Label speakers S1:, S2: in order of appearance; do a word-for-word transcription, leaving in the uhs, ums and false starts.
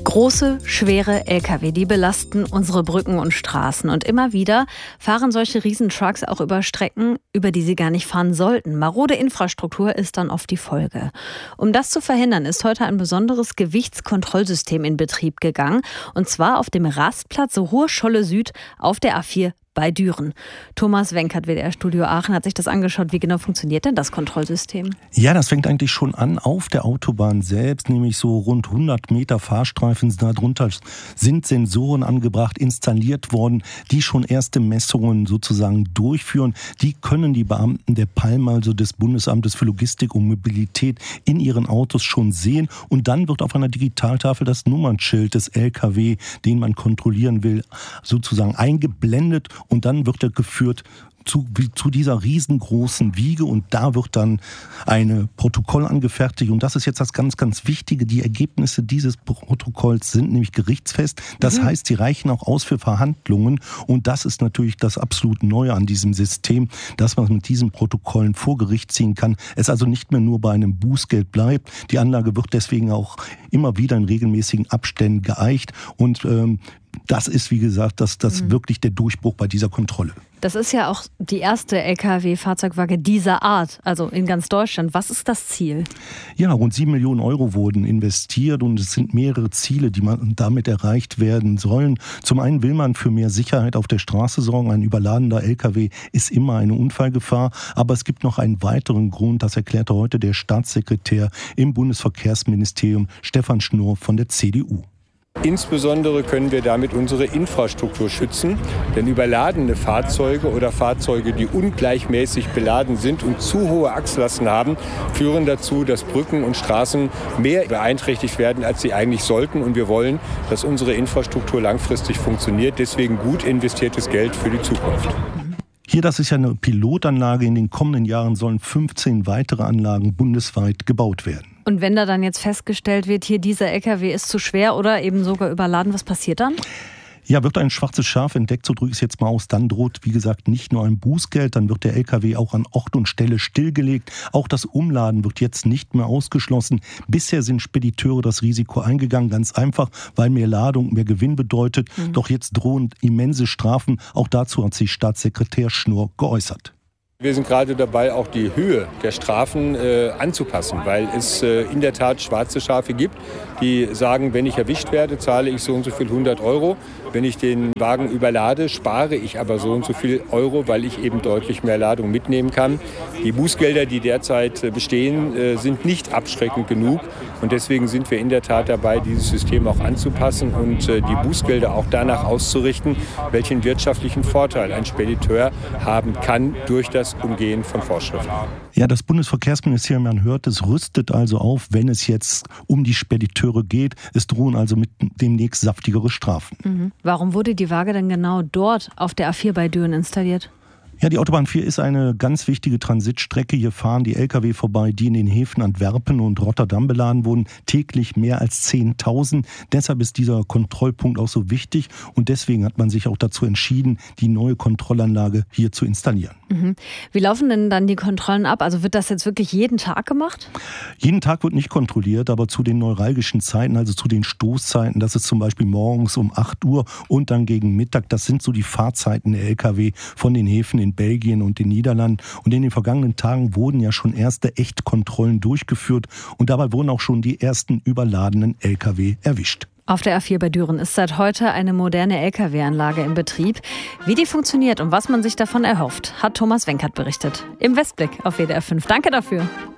S1: Große, schwere L K W, die belasten unsere Brücken und Straßen. Und immer wieder fahren solche Riesentrucks auch über Strecken, über die sie gar nicht fahren sollten. Marode Infrastruktur ist dann oft die Folge. Um das zu verhindern, ist heute ein besonderes Gewichtskontrollsystem in Betrieb gegangen. Und zwar auf dem Rastplatz Hohe Scholle Süd auf der A vier bei Düren. Thomas Wenkert, W D R-Studio Aachen, hat sich das angeschaut. Wie genau funktioniert denn das Kontrollsystem?
S2: Ja, das fängt eigentlich schon an auf der Autobahn selbst, nämlich so rund hundert Meter Fahrstreifen. Darunter sind Sensoren angebracht, installiert worden, die schon erste Messungen sozusagen durchführen. Die können die Beamten der Palm, also des Bundesamtes für Logistik und Mobilität, in ihren Autos schon sehen. Und dann wird auf einer Digitaltafel das Nummernschild des L K W, den man kontrollieren will, sozusagen eingeblendet. Und dann wird er geführt zu, zu dieser riesengroßen Wiege und da wird dann ein Protokoll angefertigt. Und das ist jetzt das ganz, ganz Wichtige. Die Ergebnisse dieses Protokolls sind nämlich gerichtsfest. Das mhm. heißt, sie reichen auch aus für Verhandlungen. Und das ist natürlich das absolut Neue an diesem System, dass man mit diesen Protokollen vor Gericht ziehen kann. Es also nicht mehr nur bei einem Bußgeld bleibt. Die Anlage wird deswegen auch immer wieder in regelmäßigen Abständen geeicht. Und ähm, das ist, wie gesagt, das, das mhm. wirklich der Durchbruch bei dieser Kontrolle.
S1: Das ist ja auch die erste L K W-Fahrzeugwaage dieser Art, also in ganz Deutschland. Was ist das Ziel?
S2: Ja, rund sieben Millionen Euro wurden investiert und es sind mehrere Ziele, die man damit erreicht werden sollen. Zum einen will man für mehr Sicherheit auf der Straße sorgen. Ein überladener L K W ist immer eine Unfallgefahr. Aber es gibt noch einen weiteren Grund, das erklärte heute der Staatssekretär im Bundesverkehrsministerium, Stefan Schnurr von der C D U.
S3: Insbesondere können wir damit unsere Infrastruktur schützen, denn überladene Fahrzeuge oder Fahrzeuge, die ungleichmäßig beladen sind und zu hohe Achslasten haben, führen dazu, dass Brücken und Straßen mehr beeinträchtigt werden, als sie eigentlich sollten. Und wir wollen, dass unsere Infrastruktur langfristig funktioniert. Deswegen gut investiertes Geld für die Zukunft.
S2: Hier, das ist ja eine Pilotanlage. In den kommenden Jahren sollen fünfzehn weitere Anlagen bundesweit gebaut werden.
S1: Und wenn da dann jetzt festgestellt wird, hier dieser L K W ist zu schwer oder eben sogar überladen, was passiert dann?
S2: Ja, wird ein schwarzes Schaf entdeckt, so drücke ich es jetzt mal aus, dann droht, wie gesagt, nicht nur ein Bußgeld, dann wird der L K W auch an Ort und Stelle stillgelegt. Auch das Umladen wird jetzt nicht mehr ausgeschlossen. Bisher sind Spediteure das Risiko eingegangen, ganz einfach, weil mehr Ladung mehr Gewinn bedeutet. Mhm. Doch jetzt drohen immense Strafen. Auch dazu hat sich Staatssekretär Schnurr geäußert.
S3: Wir sind gerade dabei, auch die Höhe der Strafen äh, anzupassen, weil es äh, in der Tat schwarze Schafe gibt, die sagen, wenn ich erwischt werde, zahle ich so und so viel hundert Euro. Wenn ich den Wagen überlade, spare ich aber so und so viel Euro, weil ich eben deutlich mehr Ladung mitnehmen kann. Die Bußgelder, die derzeit äh, bestehen, äh, sind nicht abschreckend genug. Und deswegen sind wir in der Tat dabei, dieses System auch anzupassen und äh, die Bußgelder auch danach auszurichten, welchen wirtschaftlichen Vorteil ein Spediteur haben kann durch das Umgehen von Vorschriften.
S2: Ja, das Bundesverkehrsministerium, man hört, es rüstet also auf, wenn es jetzt um die Spediteure geht. Es drohen also mit demnächst saftigere Strafen.
S1: Mhm. Warum wurde die Waage denn genau dort auf der A vier bei Düren installiert?
S2: Ja, die Autobahn vier ist eine ganz wichtige Transitstrecke. Hier fahren die L K W vorbei, die in den Häfen Antwerpen und Rotterdam beladen wurden. Täglich mehr als zehntausend. Deshalb ist dieser Kontrollpunkt auch so wichtig. Und deswegen hat man sich auch dazu entschieden, die neue Kontrollanlage hier zu installieren.
S1: Mhm. Wie laufen denn dann die Kontrollen ab? Also wird das jetzt wirklich jeden Tag gemacht?
S2: Jeden Tag wird nicht kontrolliert, aber zu den neuralgischen Zeiten, also zu den Stoßzeiten, das ist zum Beispiel morgens um acht Uhr und dann gegen Mittag. Das sind so die Fahrzeiten der L K W von den Häfen in Belgien und den Niederlanden. Und in den vergangenen Tagen wurden ja schon erste Echtkontrollen durchgeführt und dabei wurden auch schon die ersten überladenen L K W erwischt.
S1: Auf der A vier bei Düren ist seit heute eine moderne L K W-Anlage in Betrieb. Wie die funktioniert und was man sich davon erhofft, hat Thomas Wenkert berichtet. Im Westblick auf W D R fünf. Danke dafür.